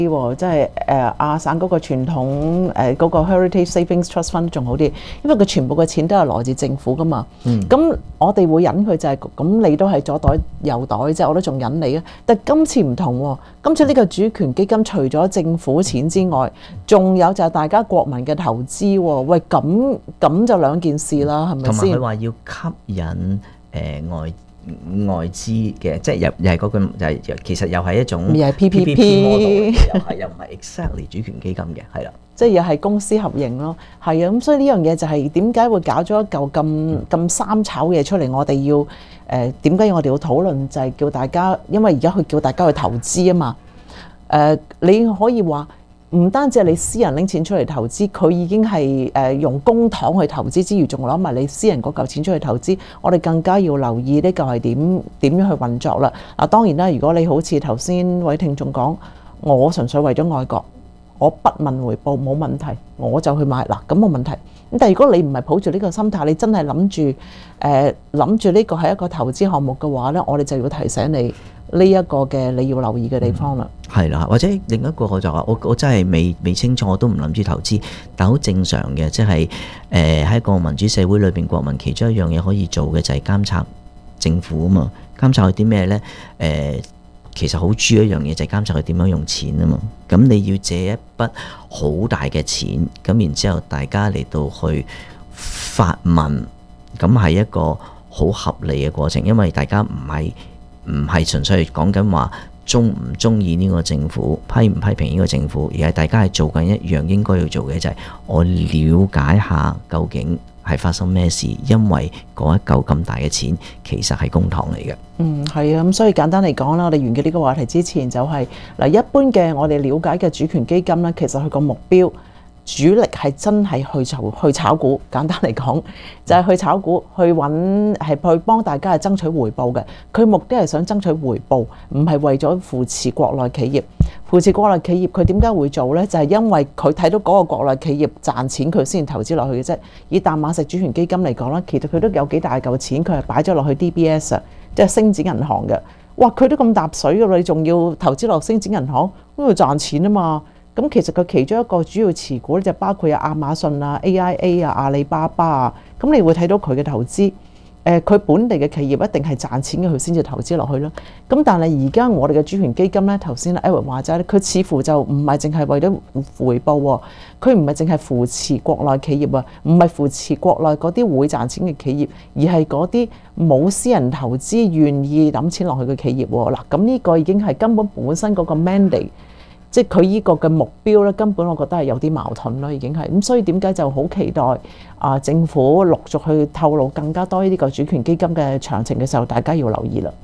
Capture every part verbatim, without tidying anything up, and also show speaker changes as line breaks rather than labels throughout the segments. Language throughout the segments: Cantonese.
即係誒亞省嗰個傳統誒嗰、呃嗰個 Heritage Savings Trust Fund 仲好啲，因為佢全部嘅錢都係來自政府噶嘛。咁、嗯、我哋會忍佢就係、是、咁，你都係左袋右袋啫，我都仲忍你啊。但今次唔同喎，今次呢個主權基金除咗政府錢之外，仲有就係大家國民嘅投資喎。喂，咁咁就兩件事啦，係咪先？
同埋佢話要吸引誒、呃、外。外資嘅，即係又又係嗰個，就係其實又係一種
又係 P P P
model，又係又唔係 exactly 主權基金嘅，係啦，
即係又係公私合營咯，係啊，咁所以呢樣嘢就係點解會搞咗一嚿咁咁三炒嘢出嚟？我哋要誒點解要我哋要討論？就係、是、叫大家，因為而家佢叫大家去投資啊嘛，誒、呃、你可以話。唔單止係你私人拎錢出嚟投資，佢已經係誒用公帑去投資之餘，仲攞埋你私人嗰嚿錢出去投資。我哋更加要留意呢個係點點樣去運作啦。嗱，當然啦，如果你好似頭先位聽眾講，我純粹為咗愛國，我不問回報冇問題，我就去買嗱，咁冇問題。咁但係如果你唔係抱住呢個心態，你真係諗住誒諗住呢個係一個投資項目嘅話咧，我哋就要提醒你呢一個嘅你要留意嘅地方啦。
係啦，或者另一個我就話，我我真係未未清楚，我都唔諗住投資，但好正常嘅，即係誒喺一個民主社會裏邊，國民其中一樣嘢可以做嘅就係監察政府啊嘛。監察佢啲咩呢？誒、呃，其實好主要一樣嘢就係監察佢點樣用錢啊嘛。咁你要借一筆好大嘅錢，咁然之後大家嚟到去發問，咁係一個好合理嘅過程，因為大家唔係唔係純粹係講緊話中唔中意呢個政府，批唔批評呢個政府，而係大家係做緊一樣應該要做嘅，就係、是、我了解下究竟係發生咩事，因為嗰一嚿咁大嘅錢其實係公帑嚟嘅。
嗯，係啊，咁所以簡單嚟講啦，我哋完結呢個話題之前就係、是、嗱，一般嘅我哋了解嘅主權基金咧，其實佢個目標主力係真係去炒去炒股，簡單嚟講就係、是、去炒股，去揾係去幫大家係爭取回報嘅。佢目的係想爭取回報，唔係為咗扶持國內企業。扶持國內企業，佢點解會做呢？就係、是、因為佢睇到嗰個國內企業賺錢，佢先投資落去嘅啫。以淡馬錫主權基金嚟講啦，其實佢都有幾大嚿錢，佢係擺咗落去 D B S 啊，即係星展銀行嘅。哇！佢都咁搭水嘅，你仲要投資落星展銀行，因為賺錢啊嘛。咁其實佢其中一個主要持股咧，就包括有亞馬遜啊、A I A 啊、阿里巴巴啊。咁你會睇到佢嘅投資，誒、呃、佢本地嘅企業一定係賺錢嘅，佢先至投資落去咯。咁但係而家我哋嘅主權基金咧，頭先 Edward 話齋咧，佢似乎就唔係淨係為咗回報喎，佢唔係淨係扶持國內企業啊，唔係扶持國內嗰啲會賺錢嘅企業，而係嗰啲冇私人投資願意抌錢落去嘅企業喎。嗱，咁呢個已經係根本本身嗰個 mandate。即係佢依個嘅目標咧，根本我覺得係有啲矛盾咯，已經係咁，所以點解就好期待啊政府陸續去透露更加多呢啲個主權基金嘅詳情嘅時候，大家要留意啦。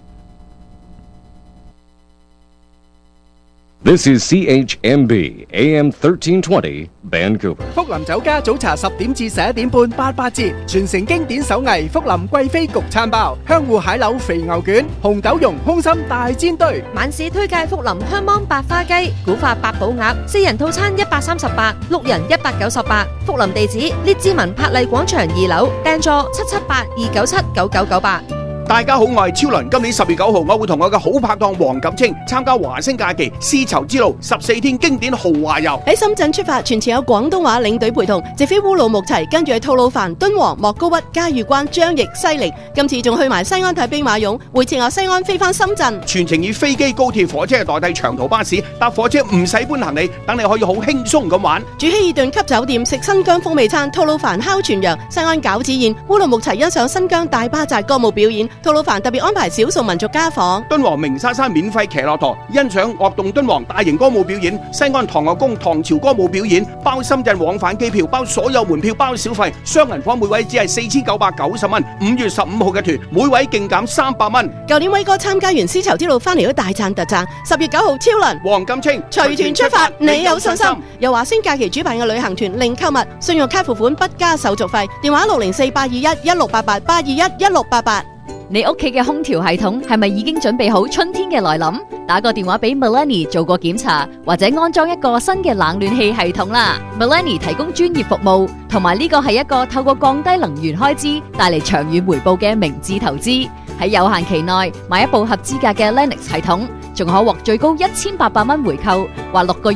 This is C H M B A M thirteen twenty Vancouver。
福林酒家早茶十點至十一點半八八折，傳承經典手藝福林貴妃焗餐包、香芋蟹柳肥牛卷、紅豆蓉空心大煎堆。
晚市推介福林香芒百花雞、古法八寶鴨，四人套餐一百三十八，六人一百九十八。福林地址：列治文柏麗廣場二樓，訂座七七八二九七九九九八。
大家好，我係超倫。今年十月九號，我會同我嘅好拍檔黃錦清參加華星假期絲綢之路十四天經典豪華遊。
喺深圳出發，全程有廣東話領隊陪同，直飛烏魯木齊，跟住去吐魯番、敦煌、莫高窟、嘉峪關、張掖、西寧。今次仲去埋西安睇兵馬俑，回程由西安飛翻深圳。
全程以飛機、高鐵、火車代替長途巴士，搭火車唔使搬行李，等你可以好輕鬆咁玩。
住希爾頓級酒店，食新疆風味餐，吐魯番烤全羊、西安餃子宴，烏魯木齊欣賞新疆大巴扎歌舞表演。吐魯番特別安排少數民族家訪，
敦煌鳴沙山免費騎駱駝，欣賞樂動敦煌大型歌舞表演，西安唐樂宮唐朝歌舞表演，包深圳往返機票，包所有門票，包小費，雙人房每位只係四千九百九十蚊，五月十五號嘅團每位勁減三百蚊。
舊年威哥參加完絲綢之路翻嚟都大讚特讚，十月九號超輪
黃錦清
隨團出發，你有信心？由華星假期主辦嘅旅行團零購物，信用卡付款不加手續費，電話六零四八二一一六八八八二一一六八八。
你屋企嘅空調系統係咪已經準備好春天嘅來臨？打個電話俾 Melanie 做個檢查，或者安裝一個新嘅冷暖氣系統啦。Melanie 提供專業服務，同埋呢個係一個透過降低能源開支帶嚟長遠回報嘅明智投資。喺有限期內買一部合資格嘅 Lennox 系統， 仲可獲最高一千八百蚊回扣，或六個